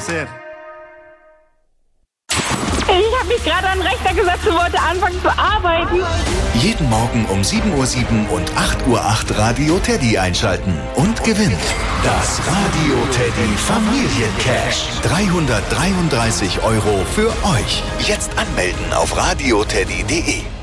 sehr. Ich habe mich gerade an den Rechner gesetzt und wollte anfangen zu arbeiten. Jeden Morgen um 7:07 Uhr und 8:08 Uhr Radio Teddy einschalten und gewinnen. Das Radio Teddy Familiencash. 333 € für euch. Jetzt anmelden auf radioteddy.de.